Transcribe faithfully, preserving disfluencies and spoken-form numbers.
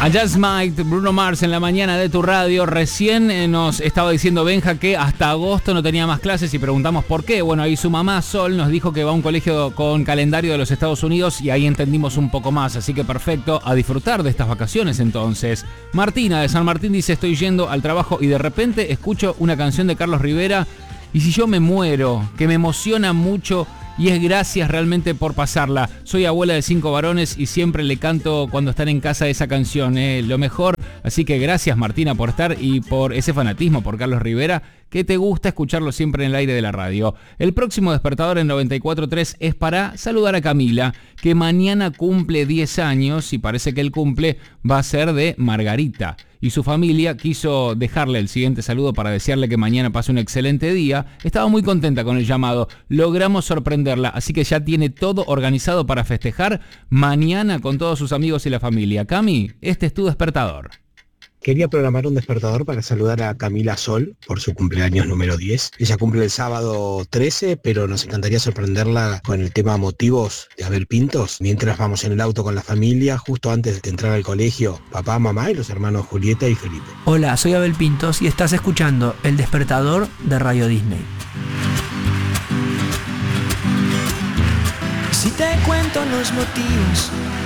A Just Might, Bruno Mars en la mañana de tu radio. Recién eh, nos estaba diciendo Benja que hasta agosto no tenía más clases y preguntamos por qué. Bueno, ahí su mamá Sol nos dijo que va a un colegio con calendario de los Estados Unidos y ahí entendimos un poco más. Así que perfecto, a disfrutar de estas vacaciones entonces. Martina de San Martín dice: estoy yendo al trabajo y de repente escucho una canción de Carlos Rivera y si yo me muero, que me emociona mucho. Y es gracias realmente por pasarla. Soy abuela de cinco varones y siempre le canto cuando están en casa esa canción, eh, lo mejor. Así que gracias Martina por estar y por ese fanatismo por Carlos Rivera, que te gusta escucharlo siempre en el aire de la radio. El próximo despertador en noventa y cuatro punto tres es para saludar a Camila, que mañana cumple diez años y parece que el cumple va a ser de Margarita. Y su familia quiso dejarle el siguiente saludo para desearle que mañana pase un excelente día. Estaba muy contenta con el llamado. Logramos sorprenderla, así que ya tiene todo organizado para festejar mañana con todos sus amigos y la familia. Cami, este es tu despertador. Quería programar un despertador para saludar a Camila Sol por su cumpleaños número diez. Ella cumple el sábado trece, pero nos encantaría sorprenderla con el tema motivos de Abel Pintos. Mientras vamos en el auto con la familia, justo antes de entrar al colegio, papá, mamá y los hermanos Julieta y Felipe. Hola, soy Abel Pintos y estás escuchando El Despertador de Radio Disney. Si te cuento los motivos